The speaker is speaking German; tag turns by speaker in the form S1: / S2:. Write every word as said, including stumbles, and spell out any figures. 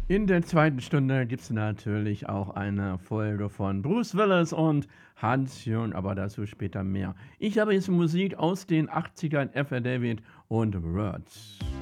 S1: In der zweiten Stunde gibt's natürlich auch eine Folge von Bruce Willis und Hans Jung, aber dazu später mehr. Ich habe jetzt Musik aus den Achtzigern, Effa David und Words.